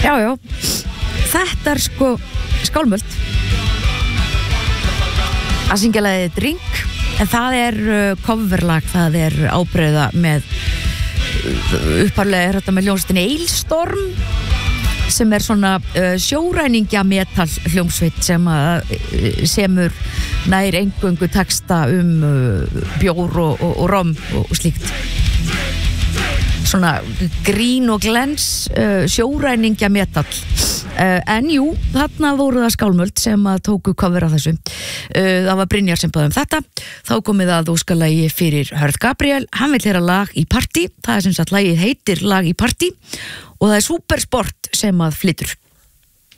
Já, þetta sko Skálmöld að syngja lagið Drink, en það coverlag, það ábreiða með upphaflega þetta með hljómsveitinni Eilstorm sem svona sjóræningja metal hljómsveit sem semur nær eingöngu texta bjór og rom og slíkt, svona grín og glens sjóræningja metal. En jú, þarna voru það Skálmöld sem tóku cover af þessu. Það var Brynjar sem báði þetta. Þá komið að óskalagi fyrir Hörð Gabriel. Hann vill heyra lag í partí. Það sem sagt lagið heitir Lag í partí og það Supersport sem flytur.